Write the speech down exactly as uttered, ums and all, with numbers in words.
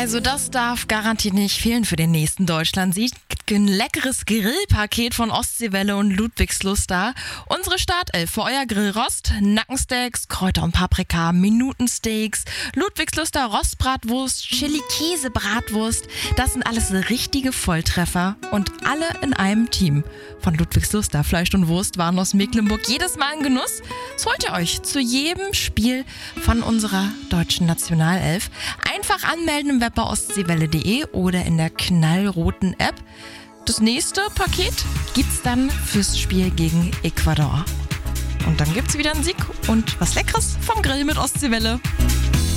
Also das darf garantiert nicht fehlen für den nächsten Deutschlandsieg. Ein leckeres Grillpaket von Ostseewelle und Ludwigslust da. Unsere Startelf für euer Grillrost: Nackensteaks, Kräuter und Paprika, Minutensteaks, Ludwigsluster Rostbratwurst, Chili-Käse-Bratwurst. Das sind alles richtige Volltreffer und alle in einem Team. Von Ludwigsluster Fleisch und Wurst waren aus Mecklenburg jedes Mal ein Genuss. Das holt ihr euch zu jedem Spiel von unserer deutschen Nationalelf. Einfach anmelden im Web bei ostseewelle punkt de oder in der knallroten App. Das nächste Paket gibt's dann fürs Spiel gegen Ecuador. Und dann gibt's wieder einen Sieg und was Leckeres vom Grill mit Ostseewelle.